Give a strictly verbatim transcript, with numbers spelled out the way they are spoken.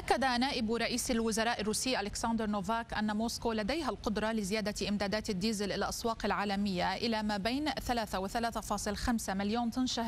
أكد نائب رئيس الوزراء الروسي ألكسندر نوفاك أن موسكو لديها القدرة لزيادة إمدادات الديزل إلى الأسواق العالمية إلى ما بين ثلاثة وثلاثة فاصلة خمسة مليون طن شهريا